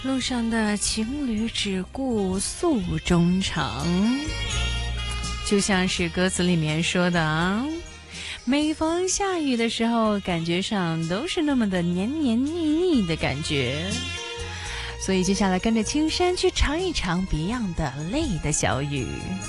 路上的情侣只顾诉衷肠，就像是歌词里面说的啊，每逢下雨的时候，感觉上都是那么的黏黏腻腻的感觉。所以接下来跟着青山去尝一尝 Beyond 的泪的小雨。